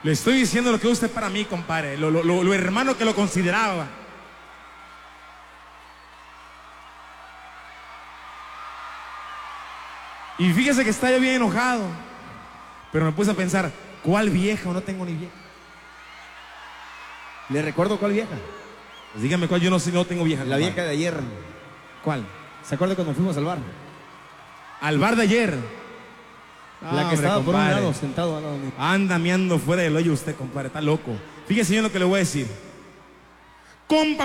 Le estoy diciendo lo que usted para mí, compadre. Lo hermano que lo consideraba. Y fíjese que está yo bien enojado. Pero me puse a pensar, ¿cuál vieja? O no tengo ni vieja. Le recuerdo cuál vieja. Pues dígame cuál, yo no sé, no tengo vieja. La compadre. vieja de ayer. ¿Cuál? ¿Se acuerda cuando fuimos al bar? Al bar de ayer. La que estaba por un lado, sentado al lado mío. Anda meando fuera del hoyo usted, compadre, está loco. Fíjese yo lo que le voy a decir. Compa,